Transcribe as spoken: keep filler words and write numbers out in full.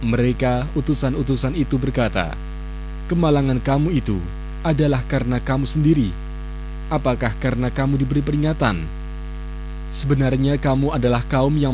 Mereka, utusan-utusan itu berkata, "Kemalangan kamu itu adalah karena kamu sendiri. Apakah karena kamu diberi peringatan? Sebenarnya kamu adalah kaum yang